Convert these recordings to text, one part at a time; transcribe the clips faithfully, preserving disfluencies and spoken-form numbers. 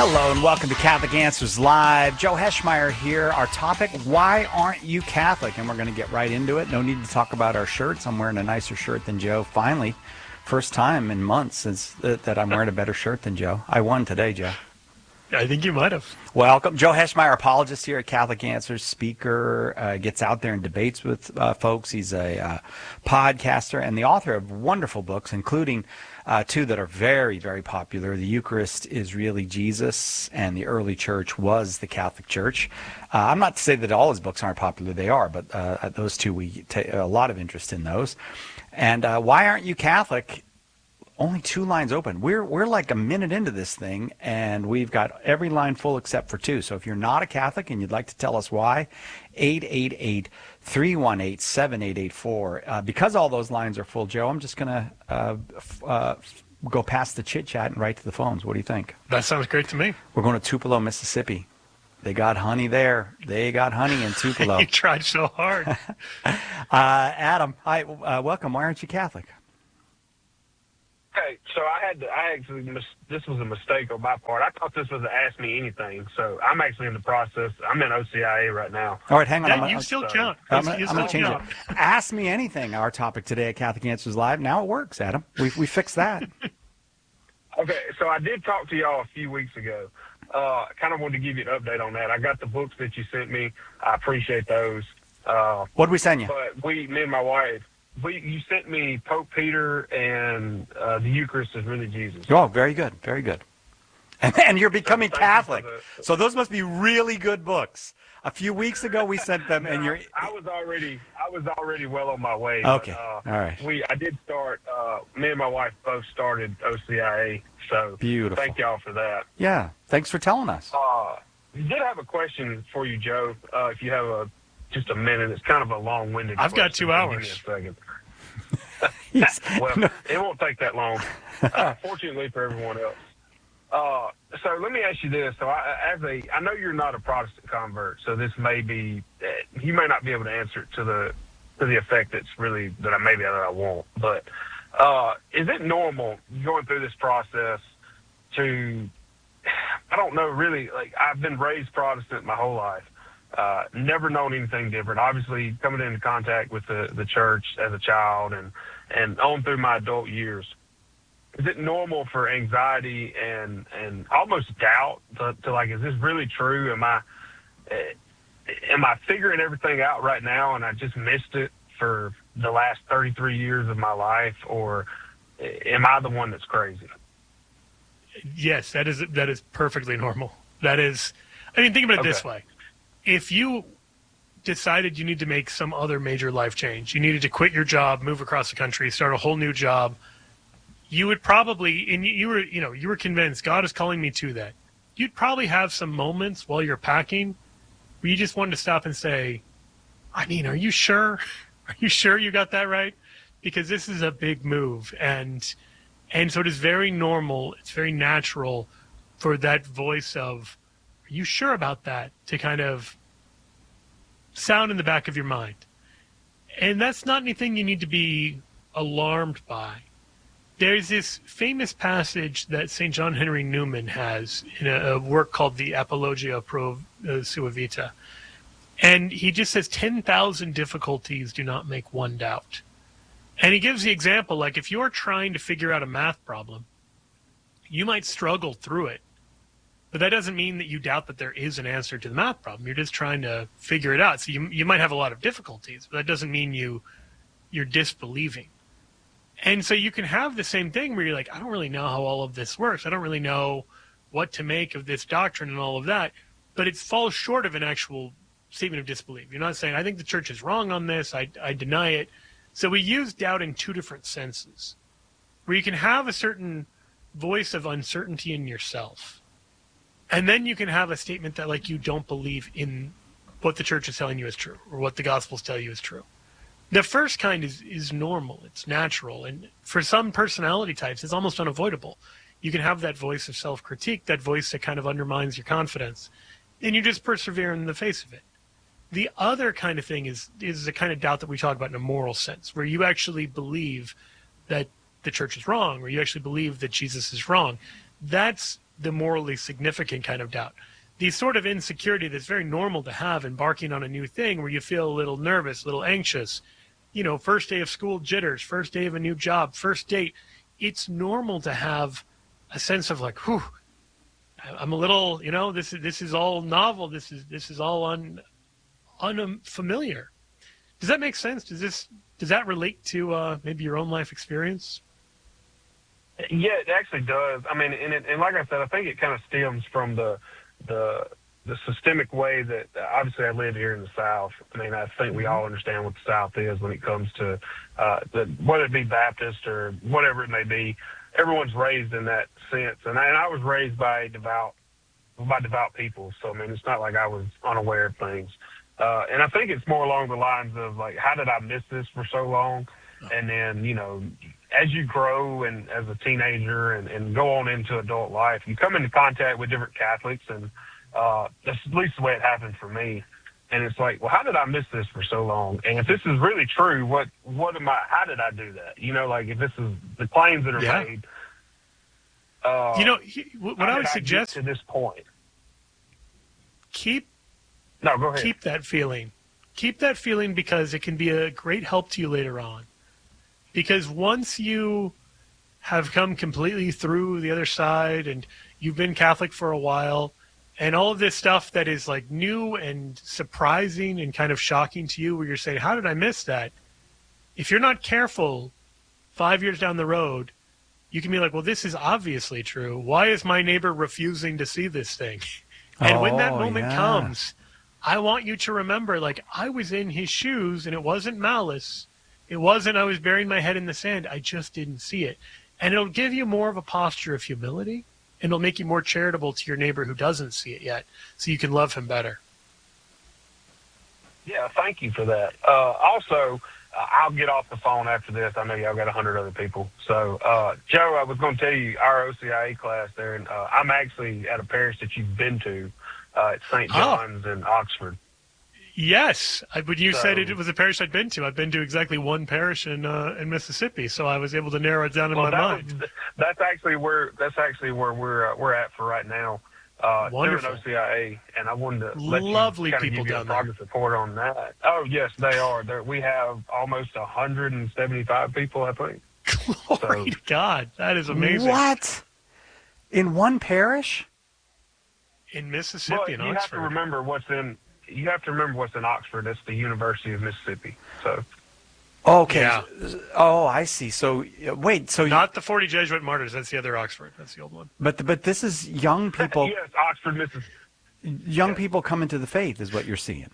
Hello and welcome to Catholic Answers Live. Joe Heschmeyer here. Our topic, why aren't you Catholic? And we're going to get right into it. No need to talk about our shirts. I'm wearing a nicer shirt than Joe. Finally, first time in months since that, that I'm wearing a better shirt than Joe. I won today, Joe. I think you might have. Welcome. Joe Heschmeyer, apologist here at Catholic Answers, speaker, uh, gets out there and debates with uh, folks. He's a uh, podcaster and the author of wonderful books, including uh, two that are very, very popular. The Eucharist is Really Jesus, and The Early Church Was the Catholic Church. Uh, I'm not to say that all his books aren't popular. They are, but uh, those two, we take a lot of interest in those. And uh, why aren't you Catholic? Only two lines open. We're we're like a minute into this thing, and we've got every line full except for two. So if you're not a Catholic and you'd like to tell us why, eight eight eight, three one eight, seven eight eight four. Uh, because all those lines are full, Joe, I'm just going to uh, uh, go past the chit-chat and right to the phones. What do you think? That sounds great to me. We're going to Tupelo, Mississippi. They got honey there. They got honey in Tupelo. You tried so hard. uh, Adam, hi, uh, welcome. Why aren't you Catholic? Okay, so I had to, I actually, mis- this was a mistake on my part. I thought this was an Ask Me Anything, so I'm actually in the process. I'm in O C I A right now. All right, hang on. Yeah, I'm, you I'm, still so, count. I'm, You I'm going to still change count. it. Ask Me Anything, our topic today at Catholic Answers Live. Now it works, Adam. We we fixed that. Okay, so I did talk to y'all a few weeks ago. Uh, I kind of wanted to give you an update on that. I got the books that you sent me. I appreciate those. Uh, What did we send you? but we, me and my wife, we you sent me Pope Peter and uh, the Eucharist is Really Jesus. Oh, very good. Very good. And, and you're becoming Thank you for Catholic. the- So those must be really good books. A few weeks ago we sent them, and you're... I was already, I was already well on my way. Okay, But, uh, all right. We, I did start. Uh, me and my wife both started O C I A. So Beautiful. thank y'all for that. Yeah, thanks for telling us. Uh, I did have a question for you, Joe. Uh, if you have a just a minute, it's kind of a long-winded. I've got question. two Give hours. me a second. Yes. Well, No. it won't take that long. Uh, fortunately for everyone else. Uh, so let me ask you this. So I, as a, I know you're not a Protestant convert, so this may be, you may not be able to answer it to the, to the effect that's really, that I maybe that I want. But uh, is it normal going through this process to, I don't know, really, like I've been raised Protestant my whole life. Uh, never known anything different. Obviously, coming into contact with the, the church as a child and, and on through my adult years, is it normal for anxiety and, and almost doubt to, to like, is this really true? Am I, eh, am I figuring everything out right now and I just missed it for the last thirty-three years of my life? Or eh, am I the one that's crazy? Yes, that is that is perfectly normal. That is, I mean, think about it this Okay. way. If you decided you need to make some other major life change, you needed to quit your job, move across the country, start a whole new job, you would probably, and you, you were, you know, you were convinced God is calling me to that. You'd probably have some moments while you're packing where you just wanted to stop and say, I mean, are you sure? Are you sure you got that right? Because this is a big move. And, and so it is very normal. It's very natural for that voice of, are you sure about that, to kind of sound in the back of your mind. And that's not anything you need to be alarmed by. There's this famous passage that Saint John Henry Newman has in a, a work called the Apologia Pro uh, Sua Vita. And he just says ten thousand difficulties do not make one doubt. And he gives the example, like if you're trying to figure out a math problem, you might struggle through it. But that doesn't mean that you doubt that there is an answer to the math problem. You're just trying to figure it out. So you you might have a lot of difficulties, but that doesn't mean you you're disbelieving. And so you can have the same thing where you're like, I don't really know how all of this works. I don't really know what to make of this doctrine and all of that. But it falls short of an actual statement of disbelief. You're not saying, I think the church is wrong on this. I, I deny it. So we use doubt in two different senses, where you can have a certain voice of uncertainty in yourself. And then you can have a statement that, like, you don't believe in what the church is telling you is true or what the Gospels tell you is true. The first kind is, is normal. It's natural. And for some personality types, it's almost unavoidable. You can have that voice of self-critique, that voice that kind of undermines your confidence, and you just persevere in the face of it. The other kind of thing is is the kind of doubt that we talk about in a moral sense, where you actually believe that the church is wrong, or you actually believe that Jesus is wrong. That's the morally significant kind of doubt. The sort of insecurity that's very normal to have embarking on a new thing where you feel a little nervous, a little anxious. You know, first day of school jitters, first day of a new job, first date. It's normal to have a sense of like, whew, I'm a little, you know, this is this is all novel. This is this is all un, unfamiliar. Does that make sense? Does this does that relate to uh, maybe your own life experience? Yeah, it actually does. I mean, and, it, and like I said, I think it kind of stems from the the the systemic way that obviously I live here in the South. I mean, I think we all understand what the South is when it comes to uh, the, whether it be Baptist or whatever it may be. Everyone's raised in that sense, and I, and I was raised by devout by devout people. So I mean, it's not like I was unaware of things. Uh, and I think it's more along the lines of like, how did I miss this for so long? And then, you know, as you grow and as a teenager and, and go on into adult life, you come into contact with different Catholics, and uh, that's at least the way it happened for me. And it's like, well, how did I miss this for so long? And if this is really true, what what am I? How did I do that? You know, like if this is the claims that are Yeah. made. Uh, You know, he, what how I did would get suggest, to this point. keep No, go ahead. keep that feeling. Keep that feeling because it can be a great help to you later on. Because once you have come completely through the other side and you've been Catholic for a while, and all of this stuff that is like new and surprising and kind of shocking to you where you're saying, how did I miss that? If you're not careful, five years down the road, you can be like, well, this is obviously true. Why is my neighbor refusing to see this thing? And when that Oh, moment yeah. comes, I want you to remember, like, I was in his shoes and it wasn't malice. It wasn't I was burying my head in the sand. I just didn't see it. And it'll give you more of a posture of humility, and it'll make you more charitable to your neighbor who doesn't see it yet, so you can love him better. Yeah, thank you for that. Uh, also, uh, I'll get off the phone after this. I know y'all got a hundred other people. So, uh, Joe, I was going to tell you our O C I A class there, and uh, I'm actually at a parish that you've been to. Uh, it's Saint Oh. John's in Oxford. Yes, I, when you So- said it was a parish I'd been to, I've been to exactly one parish in uh, in Mississippi, so I was able to narrow it down in Well, my that mind. was, that's actually where that's actually where we're uh, we're at for right now. Uh, Wonderful. doing O C I A, and I wanted to let Lovely you kind of people give you a down there. progress report on that. Oh yes, they are. There, we have almost one hundred seventy-five people, I think. Glory to God, that is amazing. What? In one parish? In Mississippi, Well, in you have Oxford. to remember what's in. You have to remember what's in Oxford. That's the University of Mississippi. So Okay. Yeah. Oh, I see. So uh, wait. So Not the forty Jesuit martyrs. That's the other Oxford. That's the old one. but but this is young people. yes, Oxford, Mississippi. Young Yeah. people coming to the faith is what you're seeing.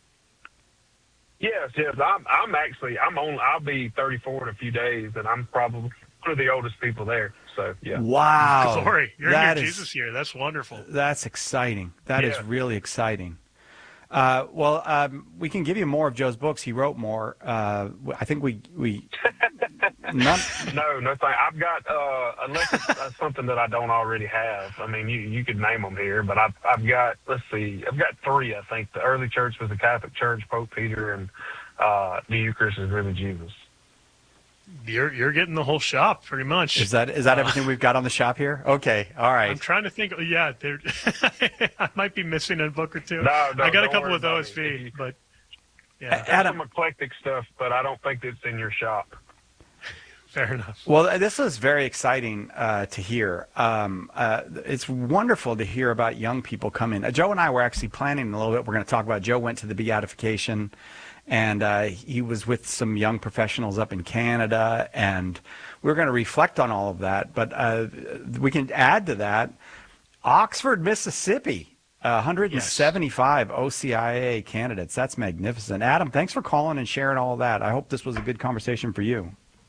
Yes, yes. I'm. I'm actually. I'm on. I'll be thirty-four in a few days, and I'm probably one of the oldest people there. So yeah. Wow. Glory, you're That in your is- Jesus year. That's wonderful. That's exciting. That is Yeah. really exciting. Uh, well, um, we can give you more of Joe's books. He wrote more. Uh, I think we we. None, No, no thing. I've got uh, unless it's uh, something that I don't already have. I mean, you you could name them here, but I've I've got. Let's see. I've got three. I think the early church was the Catholic Church, Pope Peter, and uh, the Eucharist is really Jesus. You're you're getting the whole shop pretty much. is that is that everything we've got on the shop here? Okay. All I'm right. trying to think. Yeah, there. I might be missing a book or two. No, no, I got a don't couple worry with about O S V, it. but yeah, There's Adam. some eclectic stuff, but I don't think it's in your shop. fair enough. Well, this is very exciting uh, to hear. Um, uh, it's wonderful to hear about young people coming. Uh, Joe and I were actually planning a little bit. We're going to talk about. Joe went to the beatification, and uh, he was with some young professionals up in Canada, and we we're going to reflect on all of that. But uh, we can add to that Oxford, Mississippi, uh, one hundred seventy-five O C I A candidates. That's magnificent. Adam, thanks for calling and sharing all of that. I hope this was a good conversation for you.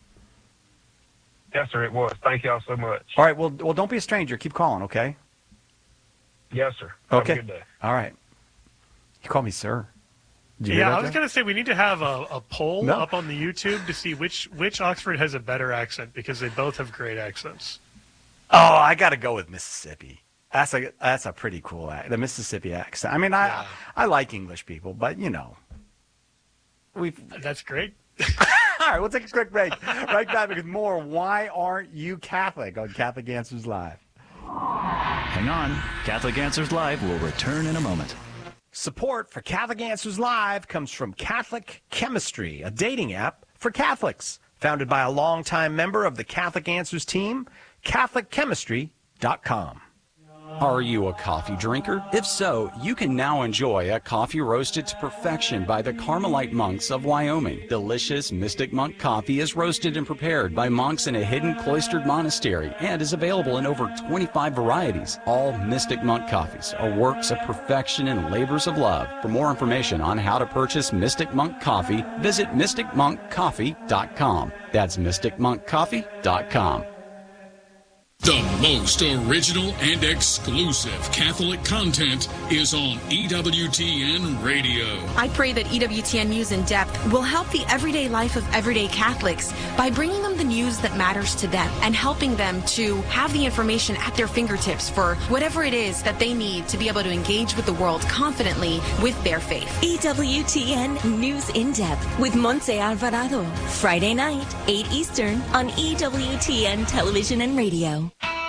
Yes, sir, it was. Thank y'all so much. All right. Well, well, don't be a stranger. Keep calling, okay? Yes, sir. Have Okay. a good day. All right. You call me sir. Did you hear Yeah, that, I was Joe? going to say we need to have a, a poll No. up on the YouTube to see which which Oxford has a better accent because they both have great accents. Oh, I got to go with Mississippi. That's a that's a pretty cool ac the Mississippi accent. I mean, I Yeah. I like English people, but you know, we've. That's great. All right, we'll take a quick break. Right back with more. Why aren't you Catholic on Catholic Answers Live? Hang on. Catholic Answers Live will return in a moment. Support for Catholic Answers Live comes from Catholic Chemistry, a dating app for Catholics. Founded by a longtime member of the Catholic Answers team, Catholic Chemistry dot com. Are you a coffee drinker? If so, you can now enjoy a coffee roasted to perfection by the Carmelite monks of Wyoming. Delicious Mystic Monk coffee is roasted and prepared by monks in a hidden cloistered monastery and is available in over twenty-five varieties. All Mystic Monk coffees are works of perfection and labors of love. For more information on how to purchase Mystic Monk coffee, visit mystic monk coffee dot com. That's mystic monk coffee dot com. The most original and exclusive Catholic content is on E W T N Radio. I pray that E W T N News in Depth will help the everyday life of everyday Catholics by bringing them the news that matters to them and helping them to have the information at their fingertips for whatever it is that they need to be able to engage with the world confidently with their faith. E W T N News in Depth with Montse Alvarado. Friday night, eight Eastern on E W T N Television and Radio.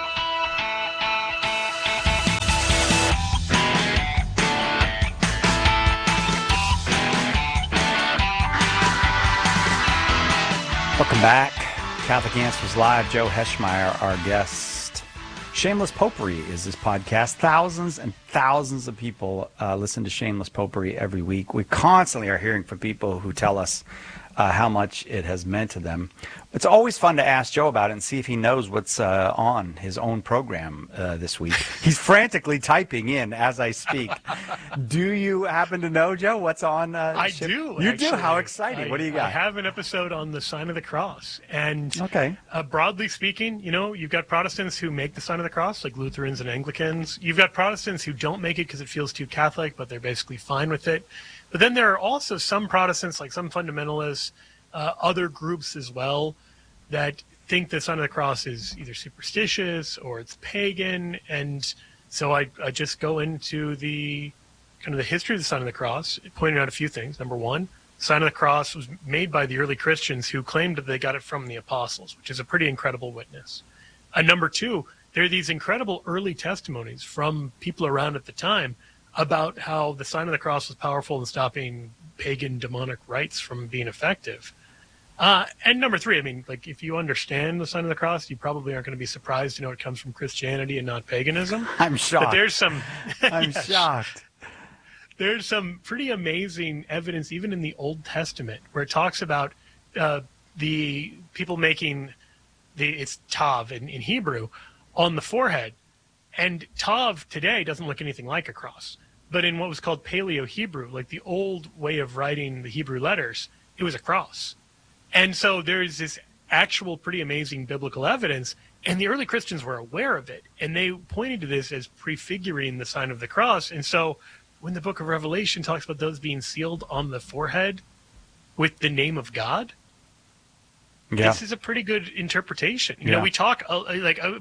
Welcome back. Catholic Answers Live. Joe Heschmeyer, our guest. Shameless Popery is this podcast. Thousands and thousands of people uh, listen to Shameless Popery every week. We constantly are hearing from people who tell us uh, how much it has meant to them. It's always fun to ask Joe about it and see if he knows what's uh, on his own program uh, this week. He's frantically typing in as I speak. Do you happen to know, Joe, what's on? Uh, I ship? do. You actually. do? How exciting. I, What do you got? I have an episode on the sign of the cross. And okay. uh, broadly speaking, you know, you've got Protestants who make the sign of the cross, like Lutherans and Anglicans. You've got Protestants who don't make it because it feels too Catholic, but they're basically fine with it. But then there are also some Protestants, like some fundamentalists, uh, other groups as well, that think the sign of the cross is either superstitious or it's pagan. And so I, I just go into the kind of the history of the sign of the cross, pointing out a few things. Number one, the sign of the cross was made by the early Christians who claimed that they got it from the apostles, which is a pretty incredible witness. And number two, there are these incredible early testimonies from people around at the time about how the sign of the cross was powerful in stopping pagan demonic rites from being effective. Uh, and number three, I mean, like, if you understand the sign of the cross, you probably aren't going to be surprised to know it comes from Christianity and not paganism. I'm shocked. But there's some... I'm yes, shocked. There's some pretty amazing evidence, even in the Old Testament, where it talks about uh, the people making the it's tav in, in Hebrew on the forehead. And tav today doesn't look anything like a cross. But in what was called Paleo-Hebrew, like the old way of writing the Hebrew letters, it was a cross. And so there's this actual pretty amazing biblical evidence, and the early Christians were aware of it, and they pointed to this as prefiguring the sign of the cross. And so when the book of Revelation talks about those being sealed on the forehead with the name of God, yeah. This is a pretty good interpretation. You yeah. know, we talk, uh, like, uh,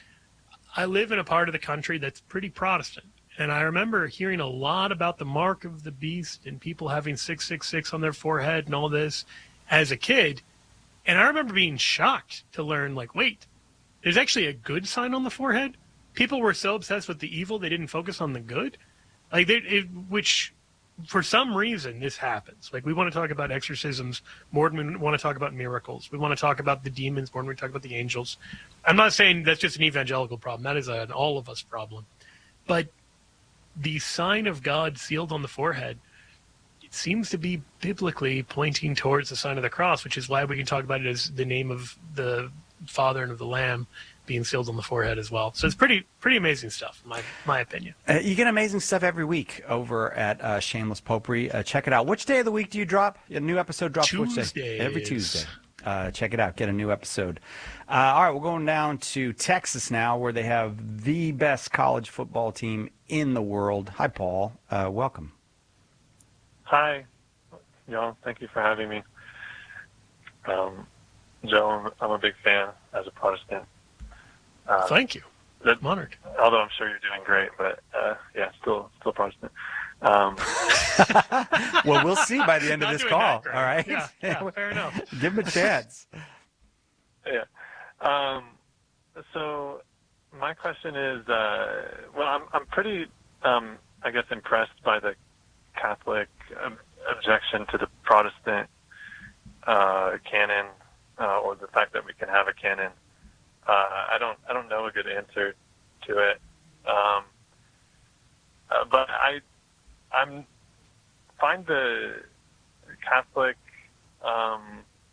I live in a part of the country that's pretty Protestant, and I remember hearing a lot about the mark of the beast and people having six six six on their forehead and all this as a kid. And I remember being shocked to learn, like, wait, there's actually a good sign on the forehead? People were so obsessed with the evil, they didn't focus on the good? Like, they, it, which, for some reason, this happens. Like, we want to talk about exorcisms more than we want to talk about miracles. We want to talk about the demons more than we talk about the angels. I'm not saying that's just an evangelical problem. That is an all of us problem. But the sign of God sealed on the forehead, it seems to be biblically pointing towards the sign of the cross, which is why we can talk about it as the name of the Father and of the Lamb being sealed on the forehead as well. So it's pretty pretty amazing stuff, in my, my opinion. Uh, you get amazing stuff every week over at uh, Shameless Popery. Uh, check it out. Which day of the week do you drop? A new episode drops which day? Every Tuesday. Uh, check it out. Get a new episode. Uh, all right, we're going down to Texas now, where they have the best college football team in the world. Hi, Paul. Uh, welcome. Hi, y'all. Thank you for having me. Um, Joe, I'm, I'm a big fan as a Protestant. Uh, Thank you. I'm honored. Although I'm sure you're doing great, but uh, yeah, still still Protestant. Um, well, we'll see by the end of this call. All right. Yeah, yeah, fair enough. Give him a chance. Yeah. Um, so my question is, uh, well, I'm I'm pretty, um, I guess, impressed by the Catholic um, objection to the Protestant uh, canon, uh, or the fact that we can have a canon. Uh, I don't I don't know a good answer to it, um, uh, but I I'm find the Catholic um,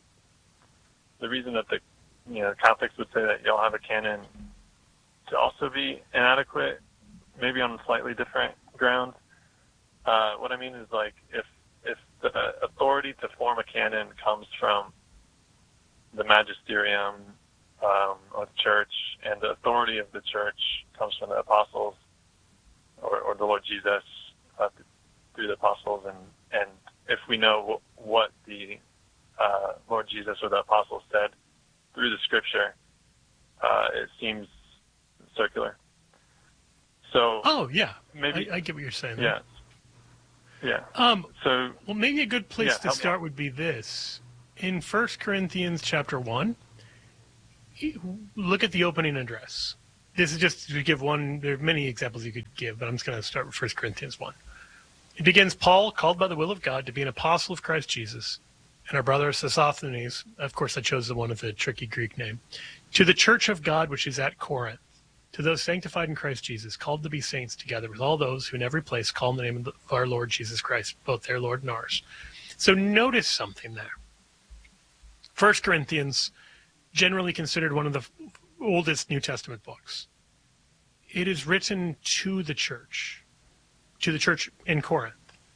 the reason that the you know Catholics would say that y'all have a canon to also be inadequate, maybe on slightly different grounds. Uh, what I mean is, like, if if the authority to form a canon comes from the magisterium um, of the church, and the authority of the church comes from the apostles or, or the Lord Jesus uh, through the apostles, and, and if we know w- what the uh, Lord Jesus or the apostles said through the Scripture, uh, it seems circular. So, oh yeah, maybe I, I get what you're saying. Yeah, yeah. Um, so, well, maybe a good place yeah, to start would be this: in First Corinthians chapter one, look at the opening address. This is just to give one. There are many examples you could give, but I'm just going to start with First Corinthians one. It begins, Paul, called by the will of God to be an apostle of Christ Jesus, and our brother Sosthenes, of course I chose the one with the tricky Greek name, to the church of God which is at Corinth, to those sanctified in Christ Jesus, called to be saints, together with all those who in every place call on the name of our Lord Jesus Christ, both their Lord and ours. So notice something there. First Corinthians, generally considered one of the oldest New Testament books. It is written to the church, to the church in Corinth.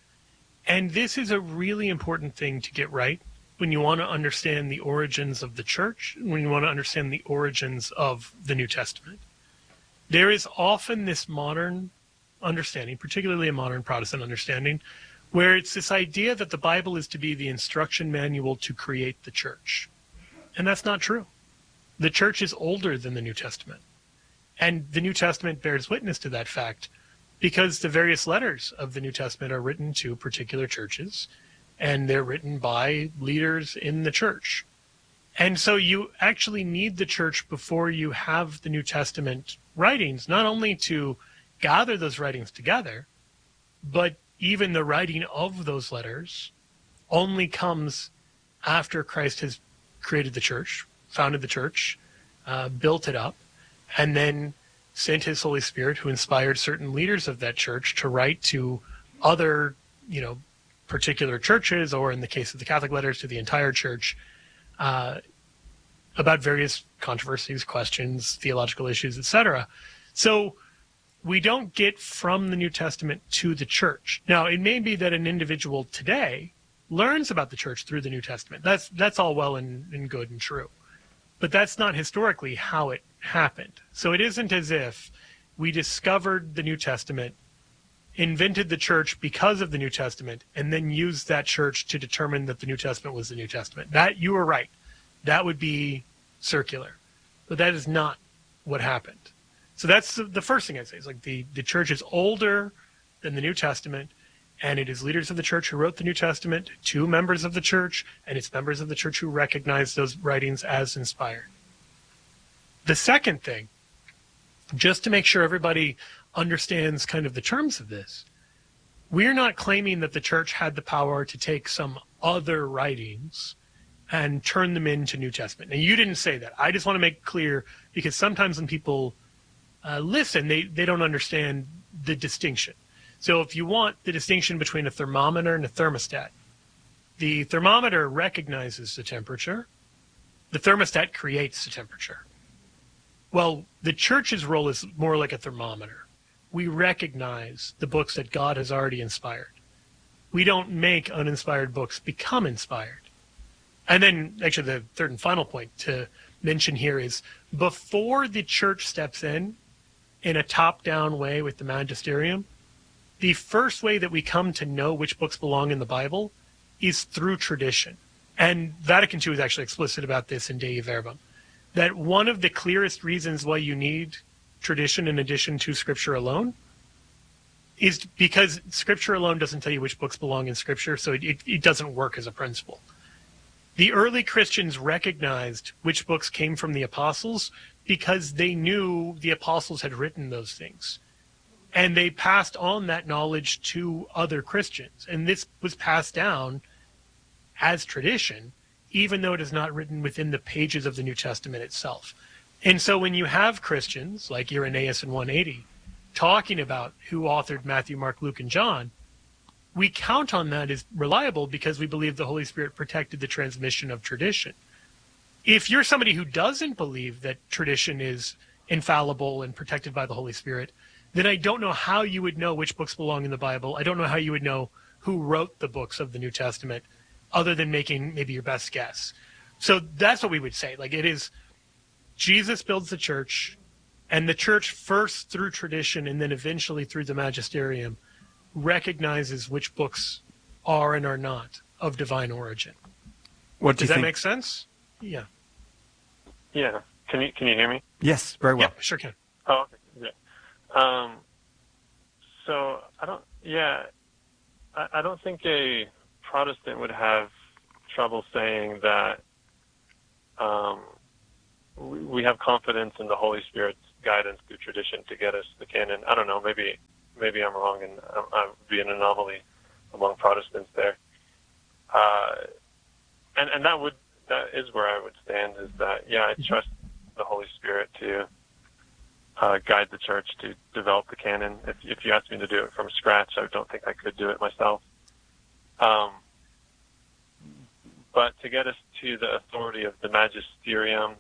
And this is a really important thing to get right when you want to understand the origins of the church, when you want to understand the origins of the New Testament. There is often this modern understanding, particularly a modern Protestant understanding, where it's this idea that the Bible is to be the instruction manual to create the church. And that's not true. The church is older than the New Testament. And the New Testament bears witness to that fact because the various letters of the New Testament are written to particular churches, and they're written by leaders in the church. And so you actually need the church before you have the New Testament writings, not only to gather those writings together, but even the writing of those letters only comes after Christ has created the church, founded the church, uh, built it up, and then sent his Holy Spirit, who inspired certain leaders of that church to write to other, you know, particular churches, or in the case of the Catholic letters, to the entire church, uh, about various controversies, questions, theological issues, et cetera. So we don't get from the New Testament to the church. Now, it may be that an individual today learns about the church through the New Testament. That's that's all well and, and good and true. But that's not historically how it happened. So it isn't as if we discovered the New Testament, invented the church because of the New Testament, and then used that church to determine that the New Testament was the New Testament. That, you were right. That would be circular. But that is not what happened. So that's the, the first thing I'd say. Is like the, the church is older than the New Testament, and it is leaders of the church who wrote the New Testament to members of the church, and it's members of the church who recognize those writings as inspired. The second thing, just to make sure everybody understands kind of the terms of this, we're not claiming that the church had the power to take some other writings and turn them into New Testament. Now, you didn't say that. I just want to make clear, because sometimes when people uh, listen, they, they don't understand the distinction. So if you want the distinction between a thermometer and a thermostat, the thermometer recognizes the temperature. The thermostat creates the temperature. Well, the church's role is more like a thermometer. We recognize the books that God has already inspired. We don't make uninspired books become inspired. And then, actually, the third and final point to mention here is, before the church steps in, in a top-down way with the magisterium, the first way that we come to know which books belong in the Bible is through tradition. And Vatican Two is actually explicit about this in Dei Verbum, that one of the clearest reasons why you need tradition in addition to Scripture alone is because Scripture alone doesn't tell you which books belong in Scripture, so it, it, it doesn't work as a principle. The early Christians recognized which books came from the apostles because they knew the apostles had written those things. And they passed on that knowledge to other Christians. And this was passed down as tradition, even though it is not written within the pages of the New Testament itself. And so when you have Christians like Irenaeus in one eighty talking about who authored Matthew, Mark, Luke, and John, we count on that as reliable because we believe the Holy Spirit protected the transmission of tradition. If you're somebody who doesn't believe that tradition is infallible and protected by the Holy Spirit, then I don't know how you would know which books belong in the Bible. I don't know how you would know who wrote the books of the New Testament other than making maybe your best guess. So that's what we would say. Like, it is Jesus builds the church, and the church first through tradition and then eventually through the magisterium recognizes which books are and are not of divine origin. What do Does you that think? make sense? Yeah. Yeah. Can you can you hear me? Yes, very well. Yeah, sure can. Oh, okay. Yeah. Um, so I don't. Yeah, I, I don't think a Protestant would have trouble saying that um, we, we have confidence in the Holy Spirit's guidance through tradition to get us the canon. I don't know. Maybe maybe I'm wrong, and I'm, I'm being an anomaly among Protestants there. Uh, and and that would that is where I would stand. Is that yeah, I trust the Holy Spirit to uh, guide the church to develop the canon. If if you asked me to do it from scratch, I don't think I could do it myself. Um, but to get us to the authority of the magisterium,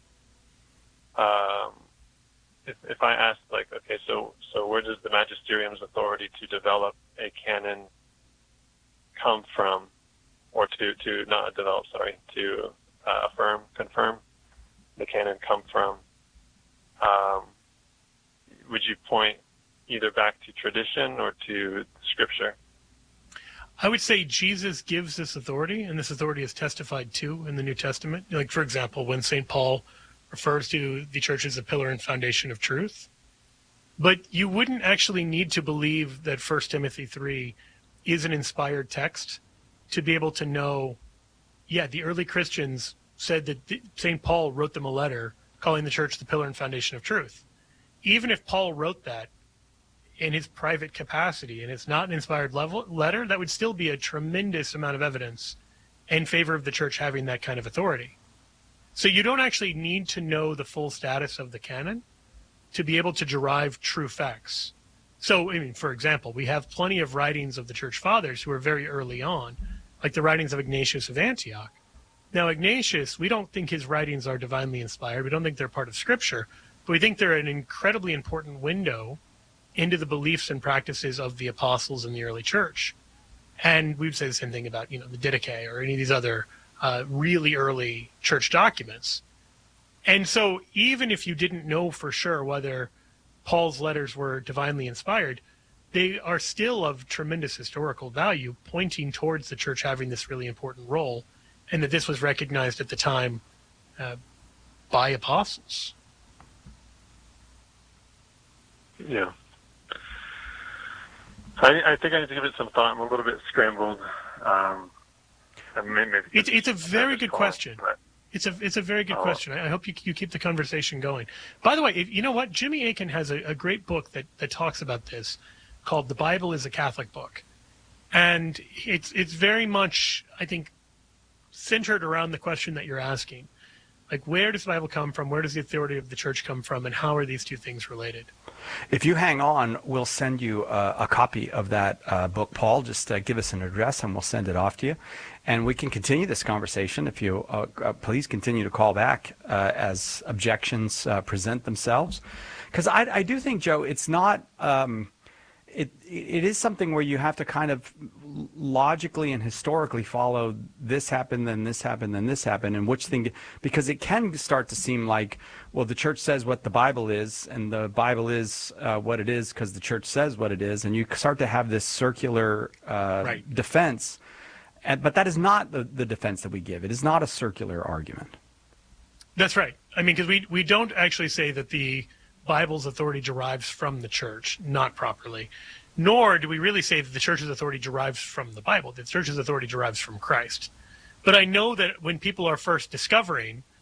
um, if, if I asked, like, okay, so so where does the magisterium's authority to develop a canon come from, or to, to not develop, sorry, to uh, affirm, confirm the canon come from? Um, would you point either back to tradition or to Scripture? I would say Jesus gives this authority, and this authority is testified to in the New Testament. Like, for example, when Saint Paul refers to the church as a pillar and foundation of truth. But you wouldn't actually need to believe that First Timothy three is an inspired text to be able to know, yeah, the early Christians said that Saint Paul wrote them a letter calling the church the pillar and foundation of truth. Even if Paul wrote that in his private capacity and it's not an inspired level, letter, that would still be a tremendous amount of evidence in favor of the church having that kind of authority. So you don't actually need to know the full status of the canon to be able to derive true facts. So, I mean, for example, we have plenty of writings of the church fathers who are very early on, like the writings of Ignatius of Antioch. Now, Ignatius, we don't think his writings are divinely inspired. We don't think they're part of Scripture, but we think they're an incredibly important window into the beliefs and practices of the apostles in the early church. And we would say the same thing about, you know, the Didache or any of these other uh, really early church documents. And so even if you didn't know for sure whether Paul's letters were divinely inspired, they are still of tremendous historical value, pointing towards the church having this really important role, and that this was recognized at the time uh, by apostles. Yeah. I, I think I need to give it some thought. I'm a little bit scrambled. Um, maybe it's it's a very good call, question. But, It's a it's a very good oh. question. I hope you you keep the conversation going. By the way, if, you know what? Jimmy Akin has a, a great book that, that talks about this called The Bible is a Catholic Book. And it's it's very much, I think, centered around the question that you're asking. Like, where does the Bible come from? Where does the authority of the church come from? And how are these two things related? If you hang on, we'll send you a, a copy of that uh, book, Paul. Just uh, give us an address and we'll send it off to you. And we can continue this conversation if you uh, uh, please continue to call back uh, as objections uh, present themselves. Because I, I do think, Joe, it's not... Um, It it is something where you have to kind of logically and historically follow this happened, then this happened, then this happened, and which thing, because it can start to seem like, well, the church says what the Bible is, and the Bible is uh, what it is because the church says what it is, and you start to have this circular uh, right. defense, and, but that is not the, the defense that we give. It is not a circular argument. That's right. I mean, because we, we don't actually say that the Bible's authority derives from the church, not properly, nor do we really say that the church's authority derives from the Bible. The church's authority derives from Christ. But I know that when people are first discovering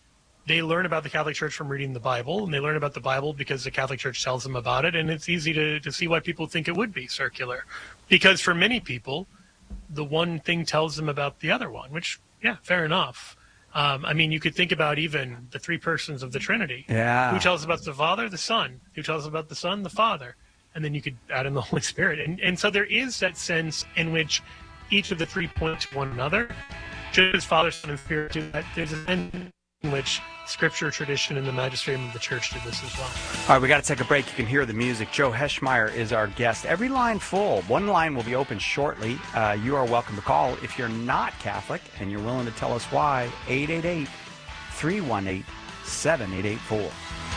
they learn about the Catholic Church from reading the Bible, and they learn about the Bible because the Catholic Church tells them about it, and it's easy to, to see why people think it would be circular. Because for many people, the one thing tells them about the other one, which, yeah, fair enough. Um, I mean, you could think about even the three persons of the Trinity. Yeah. Who tells us about the Father, the Son? Who tells us about the Son, the Father? And then you could add in the Holy Spirit. And, and so there is that sense in which each of the three point to one another. Just as Father, Son, and Spirit do that, there's a sense in which Scripture, tradition, and the magisterium of the Church do this as well. All right, we got to take a break. You can hear the music. Joe Heschmeyer is our guest. Every line full. One line will be open shortly. Uh, you are welcome to call if you're not Catholic and you're willing to tell us why. eight eight eight, three one eight, seven eight eight four.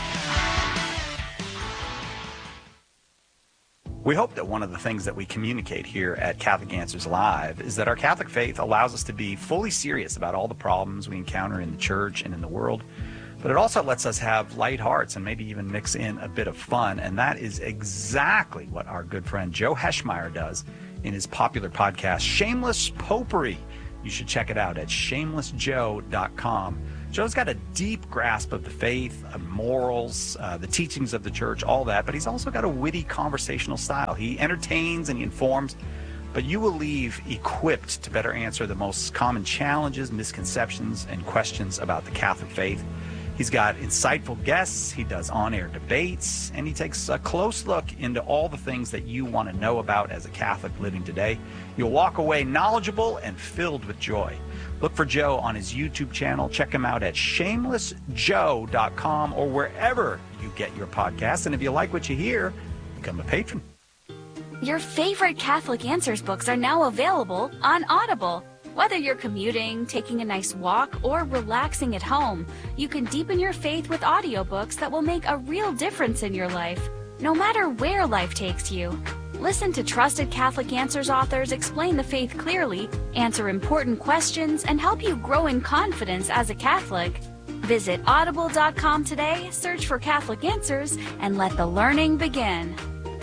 We hope that one of the things that we communicate here at Catholic Answers Live is that our Catholic faith allows us to be fully serious about all the problems we encounter in the church and in the world, but it also lets us have light hearts and maybe even mix in a bit of fun, and that is exactly what our good friend Joe Heschmeyer does in his popular podcast, Shameless Popery. You should check it out at shameless joe dot com. Joe's got a deep grasp of the faith, of morals, uh, the teachings of the church, all that, but he's also got a witty conversational style. He entertains and he informs, but you will leave equipped to better answer the most common challenges, misconceptions, and questions about the Catholic faith. He's got insightful guests, he does on-air debates, and he takes a close look into all the things that you want to know about as a Catholic living today. You'll walk away knowledgeable and filled with joy. Look for Joe on his YouTube channel. Check him out at shameless joe dot com or wherever you get your podcasts. And if you like what you hear, become a patron. Your favorite Catholic Answers books are now available on Audible. Whether you're commuting, taking a nice walk, or relaxing at home, you can deepen your faith with audiobooks that will make a real difference in your life, no matter where life takes you. Listen to trusted Catholic Answers authors explain the faith clearly, answer important questions, and help you grow in confidence as a Catholic. Visit audible dot com today, search for Catholic Answers, and let the learning begin.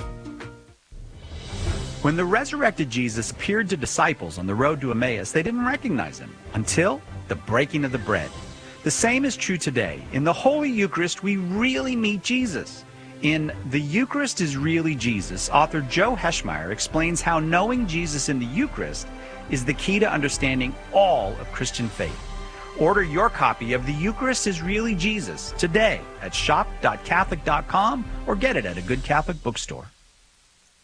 When the resurrected Jesus appeared to disciples on the road to Emmaus, they didn't recognize him until the breaking of the bread. The same is true today. In the Holy Eucharist, we really meet Jesus. In The Eucharist is Really Jesus, author Joe Heschmeyer explains how knowing Jesus in the Eucharist is the key to understanding all of Christian faith. Order your copy of The Eucharist is Really Jesus today at shop dot catholic dot com or get it at a good Catholic bookstore.